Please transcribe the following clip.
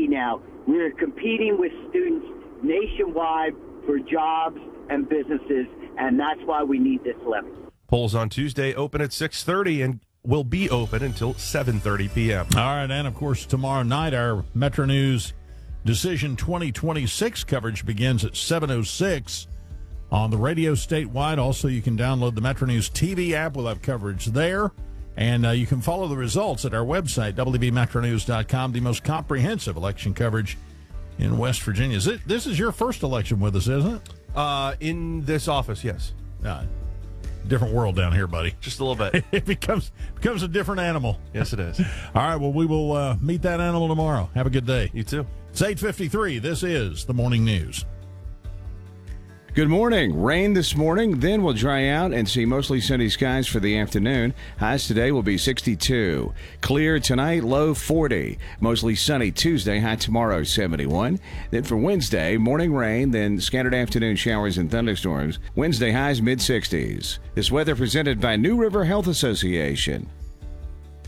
now. We're competing with students nationwide for jobs and businesses, and that's why we need this levy. Polls on Tuesday open at 6:30 and will be open until 7:30 p.m. All right, and of course, tomorrow night, our Metro News Decision 2026 coverage begins at 7:06 on the radio statewide. Also, you can download the Metro News TV app. We'll have coverage there. And you can follow the results at our website, WBMetroNews.com, the most comprehensive election coverage in West Virginia. This is your first election with us, isn't it? In this office, yes. Different world down here, buddy. Just a little bit. It becomes a different animal. Yes, it is. All right, well, we will meet that animal tomorrow. Have a good day. You too. It's 8:53. This is the Morning News. Good morning. Rain this morning, then we'll dry out and see mostly sunny skies for the afternoon. Highs today will be 62. Clear tonight, low 40. Mostly sunny Tuesday, high tomorrow 71. Then for Wednesday, morning rain, then scattered afternoon showers and thunderstorms. Wednesday highs mid-60s. This weather presented by New River Health Association.